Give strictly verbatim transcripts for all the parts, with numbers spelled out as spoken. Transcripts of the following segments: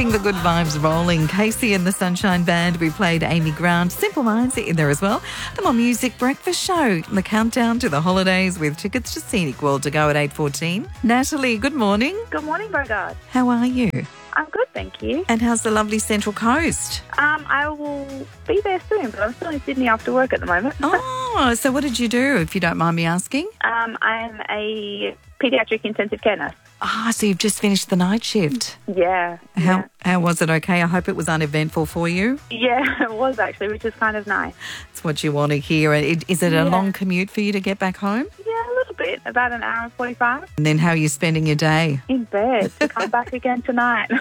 keeping the good vibes rolling. Casey and the Sunshine Band. We played Amy Grant. Simple Minds in there as well. The More Music Breakfast Show. The countdown to the holidays with tickets to Scenic World to go at eight fourteen. Natalie, good morning. Good morning, Bogart. How are you? I'm good, thank you. And how's the lovely Central Coast? Um, I will be there soon, but I'm still in Sydney after work at the moment. Oh, so what did you do, if you don't mind me asking? Um, I'm a paediatric intensive care nurse. Ah, so you've just finished the night shift. Yeah. How yeah. how was it okay? I hope it was uneventful for you. Yeah, it was actually, which is kind of nice. It's what you want to hear. Is it a Yeah. long commute for you to get back home? Yeah, a little bit, about an hour and forty-five. And then how are you spending your day? In bed. To come back again tonight.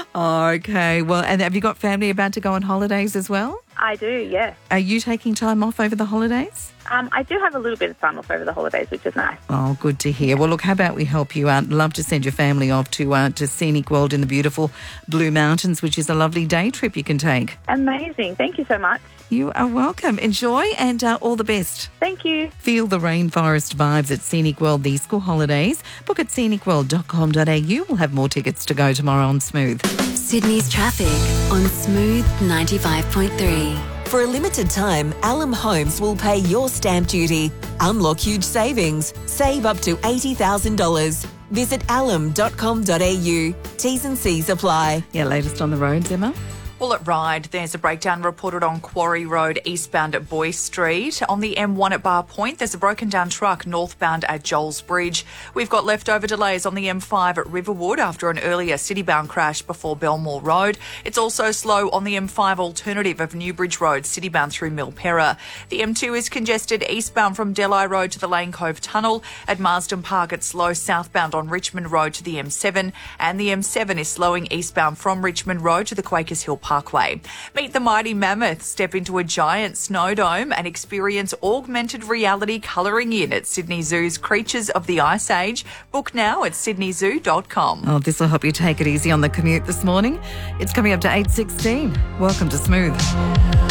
Okay. Well, and have you got family about to go on holidays as well? I do, yes. Are you taking time off over the holidays? Um, I do have a little bit of time off over the holidays, which is nice. Oh, good to hear. Well, look, how about we help you out? Love to send your family off to uh, to Scenic World in the beautiful Blue Mountains, which is a lovely day trip you can take. Amazing. Thank you so much. You are welcome. Enjoy and uh, all the best. Thank you. Feel the rainforest vibes at Scenic World these school holidays. Book at scenic world dot com dot a u. We'll have more tickets to go tomorrow on Smooth. Sydney's traffic on Smooth ninety-five point three. For a limited time, Alum Homes will pay your stamp duty. Unlock huge savings. Save up to eighty thousand dollars. Visit alum dot com dot a u. T's and C's apply. Yeah, latest on the roads, Emma. Well, at Ryde, there's a breakdown reported on Quarry Road eastbound at Boyce Street. On the M one at Bar Point, there's a broken down truck northbound at Joel's Bridge. We've got leftover delays on the M five at Riverwood after an earlier citybound crash before Belmore Road. It's also slow on the M five alternative of Newbridge Road, citybound through Milperra. The M two is congested eastbound from Delhi Road to the Lane Cove Tunnel. At Marsden Park, it's slow southbound on Richmond Road to the M seven. And the M seven is slowing eastbound from Richmond Road to the Quakers Hill Parkway. Meet the mighty mammoth, step into a giant snow dome and experience augmented reality colouring in at Sydney Zoo's Creatures of the Ice Age. Book now at sydney zoo dot com. Oh, this will help you take it easy on the commute this morning. It's coming up to eight sixteen. Welcome to Smooth.